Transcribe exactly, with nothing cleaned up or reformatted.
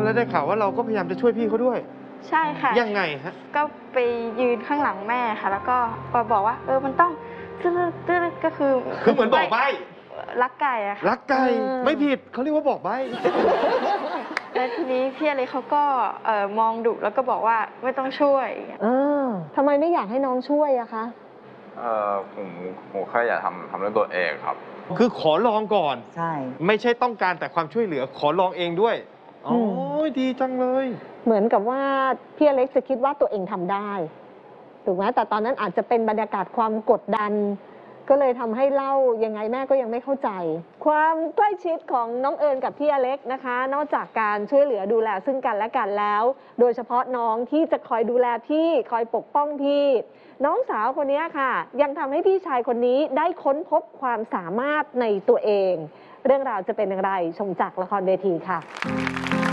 แล้วได้ข่าวว่าเราก็พยายามจะช่วยพี่เขาด้วยใช่ค่ะยังไงฮะก็ไปยืนข้างหลังแม่ค่ะแล้วก็บอกว่าเออมันต้องตื้อตื้อก็คือคือเหมือนบอกใบ้รักไก่อะค่ะรักไก่ไม่ผิดเขาเรียกว่าบอกใบ้แล้วทีนี้พี่อะไรเขาก็เอ่อมองดุแล้วก็บอกว่าไม่ต้องช่วยเออทำไมไม่อยากให้น้องช่วยอะคะเออผมผมแค่อยากทำทำด้วยตัวเองครับคือขอลองก่อนใช่ไม่ใช่ต้องการแต่ความช่วยเหลือขอลองเองด้วยอ๋อดีจังเลยเหมือนกับว่าพี่อเล็กจะคิดว่าตัวเองทำได้ถูกไหมแต่ตอนนั้นอาจจะเป็นบรรยากาศความกดดันก็เลยทำให้เล่ายังไงแม่ก็ยังไม่เข้าใจความใกล้ชิดของน้องเอิญกับพี่อเล็กนะคะนอกจากการช่วยเหลือดูแลซึ่งกันและกันแล้วโดยเฉพาะน้องที่จะคอยดูแลพี่คอยปกป้องพี่น้องสาวคนนี้ค่ะยังทำให้พี่ชายคนนี้ได้ค้นพบความสามารถในตัวเองเรื่องราวจะเป็นอย่างไรชมจากละครเวทีค่ะ